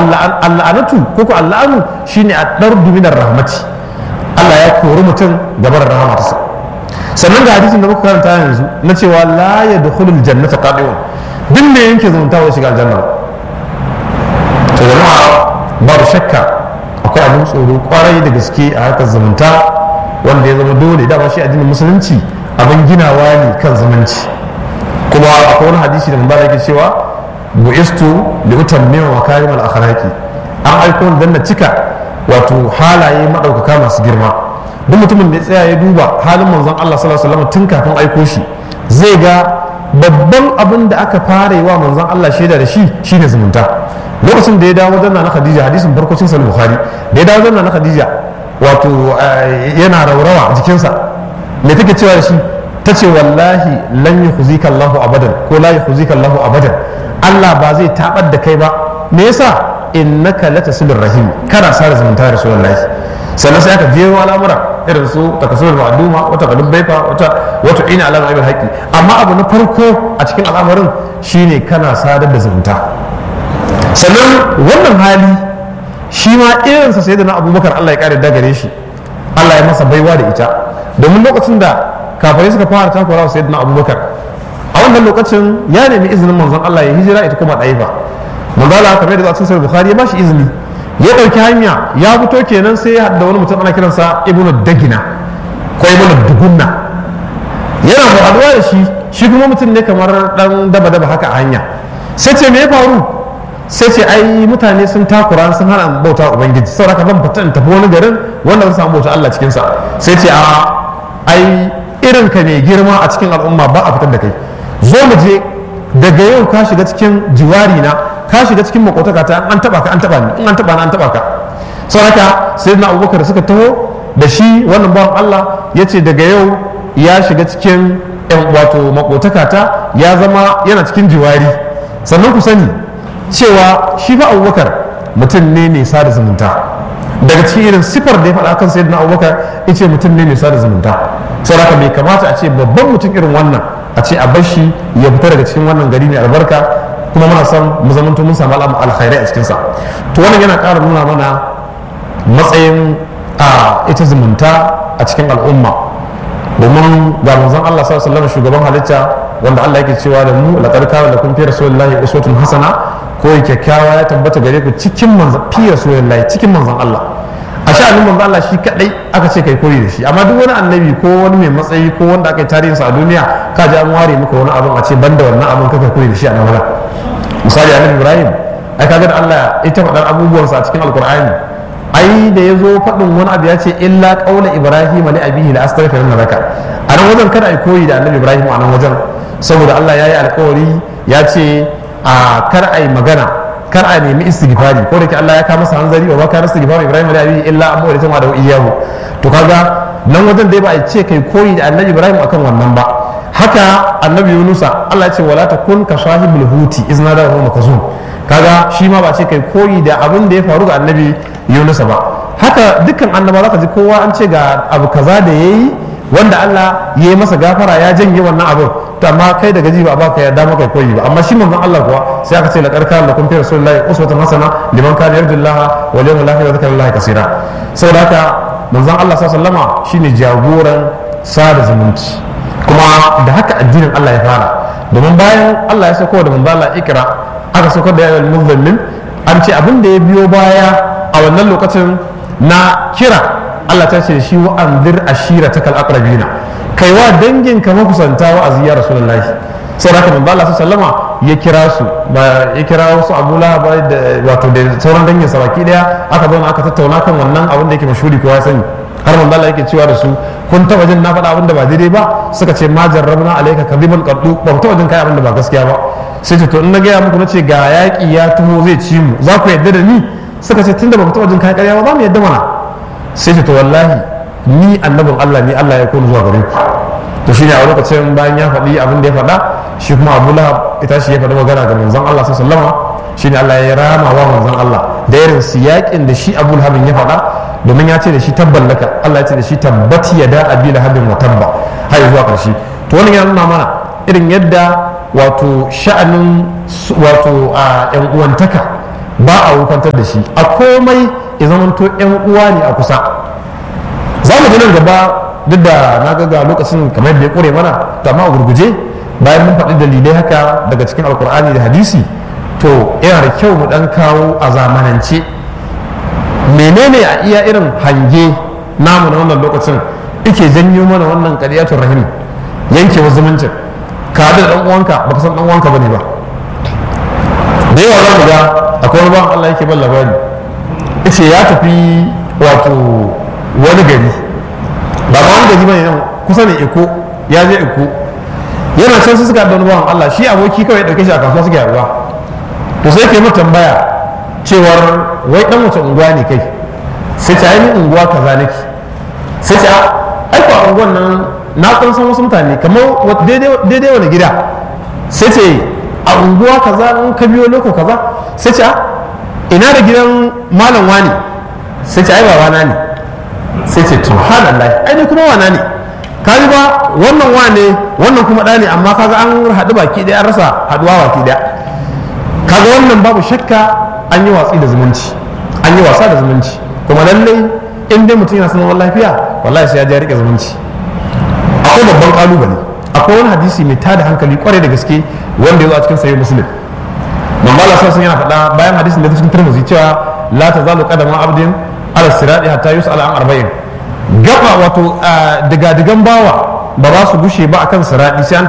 al'anatu ko al'anu shine a dardu minar rahmati, Allah ya kori mutum gabar rahmatarsa. sannan ga hadisin da muka karanta yanzu na cewa la yadkhulul jannata qadiun, duk da yanke zumunta wa shiga aljanna. to jama'a babu shakka akwai abin tsoro kwarai da gaske a harkar zumunta wanda ya zama dole. dama shi addinin musulunci abin ginawa ne kan zumunci. kuma akwai wani hadisi da manzo yake cewa bu'istu li utammima makarimal akhlaqi, an aiko ni dan na cika wato halaye madaukaka masu girma. duk mutumin da ya tsaya ya duba halin manzon Allah sallallahu alaihi wasallam tun kafin aiko shi zai ga babban abin da aka fara yi wa manzon Allah shaida da shi shine zumunta. lokacin da ya dawo wajen na Khadija, hadisin farkocin sahih Bukhari, da ya dawo wajen na Khadija wato yana raurawa a jikinsa, me take cewa da shi? tace wallahi lan yukhzika Allahu abadan ko la yukhzika Allahu abadan, Allah ba zai tabar da kai ba. me yasa? innaka latasilur rahim, kana sare zumunta da rasulullahi. sannan sai aka jero al'amura irin su takasulul ma'duma, wata qadum baifa, wata ina alama ibn haqqi. amma abu na farko a cikin al'amarin shine kana sadar da zumunta. sannan wannan hali shi ma irinsa sai da na Abubakar, Allah ya kare da gare shi, Allah ya masa baiwa da ita. domin lokacin da kafirai suka fara takurawa sayyidina Abubakar, a wannan lokacin ya nemi izinin manzon Allah ya hijira ita kuma Daifa. manzon Allah kamar da cikin sahih Bukhari ya bashi izini, ya ɗauki hanya ya fito kenan sai ya haɗa wani mutum ana kiransa ibnu dagina ko ibnu dugunna. yana haɗuwa da shi kuma mutum ne kamar ɗan daba haka a hanya. sai ce me ya faru? sai ce ai mutane sun takura sun hana bauta ubangiji, saboda ka ban fita in tafi wani garin wanda zan samu bauta Allah cikinsa. sai ce ai irin ka ne girma a cikin al'umma ba a fitar da kai, zo mu je daga yau ka shiga cikin jiwari na, ka shiga cikin makotaka ta, an taba ka an taba ni, in an taba na an taba ka. sau haka sai na Abubakar suka taho da shi wannan bawan Allah ya ce daga yau ya shiga cikin wato makotaka ta, ya zama yana cikin jiwari. sannan ku sani cewa shi fa Abubakar mutum ne mai sada zumunta. daga cikin irin sifar da ya faɗa kan sayyidina Abubakar ya ce mutum ne mai sada zumunta. sau haka bai kamata a ce babban mutum irin wannan a ce a bar shi ya fita daga cikin wannan gari mai albarka, kuma muna son mu zamanto mun samu alkhairai a cikinsa. to wannan yana ƙara nuna mana matsayin ita zumunta a cikin al'umma. domin ga manzon Allah sallallahu alaihi wasallam shugaban halitta wanda Allah yake cewa da mu laqad kana lakum fi rasulillahi uswatun hasana, ko kyakkyawa ya tabbata gare ku cikin manzon fi rasulillahi, cikin manzon Allah. a sha'anin manzon Allah shi kadai aka ce kai koyi da shi, amma duk wani annabi ko wani mai matsayi ko wanda aka yi tarihinsa a duniya ka ji an ware maka wani abin a ce banda wannan abin kaka koyi da shi a nan wurin. misali annabi Ibrahim, ai kaga da Allah ita faɗar abubuwansa a cikin alkur'ani, ai da ya zo faɗin wani abu ya ce illa qaula Ibrahim li abihi la astaghfirunna laka. a nan wajen kada ai koyi da annabi Ibrahim a nan wajen, saboda Allah ya yi alkawari ya ce a kar ai magana, kar a nemi istighfari, ko da ke Allah ya kawo masa hanzari wa baka istighfari Ibrahim da abi illa amma da tama da iyahu. to kaga nan wajen dai ba a ce kai koyi da annabi Ibrahim akan wannan ba. haka annabi Yunusa, Allah ya ce wala takun ka sahibul huti izna da huwa makazum, kaga shi ma ba ce kai koyi da abin da ya faru ga annabi Yunusa ba. haka dukkan annaba zaka ji kowa an ce ga abu kaza da yayi wanda Allah ya yi masa gafara ya janye wannan abin, to amma kai daga ji ba baka yarda maka koyi ba. amma shi manzon Allah kuwa sai aka ce laqad kana lakum fi rasulillahi uswatun hasana liman kana yarjullaha wal yawmal akhir wa dhakara Allaha kaseera. saboda haka manzon Allah sallallahu alaihi wasallama shine jagoran sada zumunci, kuma da haka addinin Allah ya fara. domin bayan Allah ya sauko da manzon Allah ikra, aka sauko da ayyul muzammil, an ce abin da ya biyo baya a wannan lokacin na kira, Allah ta ce shi wa anzir ashiratakal aqrabina, kai wa danginka makusanta wa aziya rasulullahi. sai haka manzo Allah sallama ya kira su, ba ya kira wasu Abu Lahab da wato da sauran dangin sa baki daya, aka zo aka tattauna kan wannan abin da yake mashhuri kowa sani. har manzo Allah yake cewa da su kun taba jin na faɗa abin da ba daidai ba? suka ce ma jarrabna alayka kadiban qaddu, ba ku taba jin kai abin da ba gaskiya ba. sai ce to in na gaya muku nace ga yaki ya taho zai ci mu, za ku yadda da ni? suka ce tunda ba ku taba jin kai ƙarya ba za mu yadda mana. sai ce to wallahi ni annabin Allah ne, Allah ya koma zuwa gare ku. to shine a lokacin bayan ya faɗi abin da ya faɗa, shi kuma Abu Lahab ita shi ya faɗi magana ga manzon Allah sallallahu alaihi wasallam, shine Allah ya rama wa manzon Allah da irin siyakin da shi Abu Lahab ya faɗa, domin ya ce da shi tabban laka, Allah ya ce da shi tabbati yada abi lahabin wa tabba, har zuwa ƙarshe. to wannan ya nuna mana irin yadda wato sha'anin wato yan uwantaka ba a wufantar da shi a komai ya zamanto yan uwa ne a kusa. Za mu ji nan gaba duk da na ga lokacin kamar da ya kure mana, to amma a gurguje bayan mun faɗi dalilai haka daga cikin alkur'ani da hadisi, to yana da kyau mu ɗan kawo a zamanance menene a iya irin hange namu na wannan lokacin ike janyo mana wannan ƙariyatun rahim, yankewa zumuncin ka da ɗan uwanka baka san ɗan uwanka bane ba. Da yawa za mu ga akwai wani bawan Allah yake ban labari, yace ya tafi wato wani gari, ba ma wani gari bane nan kusa ne Eko, ya je Eko yana can su suka da wani bawan Allah, shi aboki kawai ya ɗauke shi a kasuwa suke yaduwa. To sai ke mu tambaya cewar wai dan wace unguwa ne kai, sai ta yi unguwa kaza nake, sai ta aika unguwan nan na kan san wasu mutane kamar daidai wani gida, sai ce a unguwa kaza in ka biyo loko kaza, sai ce ina da gidan malam wani, sai ce ai babana ne, sai ce subhanallah ai ni kuma wana ne, kaji ba wannan wane wannan kuma ɗa ne, amma kaga an haɗu baki ɗaya an rasa haɗuwa baki ɗaya. Kaga wannan babu shakka an yi watsi da zumunci, an yi wasa da zumunci, kuma lallai in dai mutum yana sanar lafiya wallahi sai ya ja rike zumunci. Akwai babban kalubale, akwai wani hadisi mai tada hankali kwarai da gaske wanda ya zo a cikin sahih muslim. Manzala sallallahu yana faɗa bayan hadisin da cikin Tirmidhi cewa la tazalu qadama abdin ala sirati hatta yus'ala an arba'in. Gaba wato diga-digan bawa ba za su gushe ba akan sirati sai an